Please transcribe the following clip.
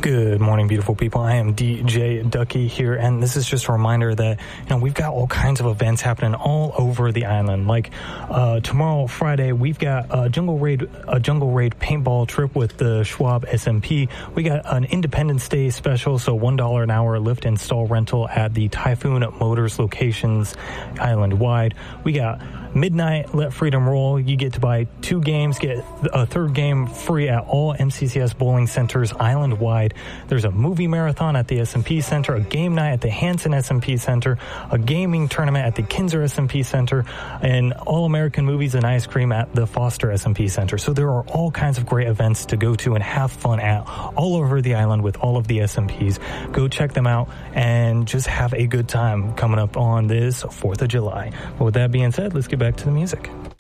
Good morning, beautiful people. I am DJ Ducky here, and this is just a reminder that, we've got all kinds of events happening all over the island. Like, tomorrow, Friday, we've got a Jungle Raid paintball trip with the Schwab SMP. We got an Independence Day special, so $1 an hour lift install rental at the Typhoon Motors locations island-wide. We got Midnight Let Freedom Roll. You get to buy 2 games, get a third game free at all MCCS bowling centers island-wide. There's a movie marathon at the SMP Center, a game night at the Hanson SMP Center, a gaming tournament at the Kinzer SMP Center, and All-American Movies and Ice Cream at the Foster SMP Center. So there are all kinds of great events to go to and have fun at all over the island with all of the SMPs. Go check them out and just have a good time coming up on this 4th of July. But with that being said, let's get back to the music.